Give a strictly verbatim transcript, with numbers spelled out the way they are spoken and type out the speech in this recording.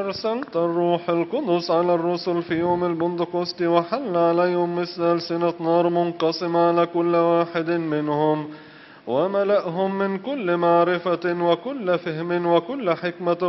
أرسلت الروح القدس على الرسل في يوم البندقسط وحل عليهم مثل ألسنة نار منقسمة على كل واحد منهم، وملأهم من كل معرفة وكل فهم وكل حكمة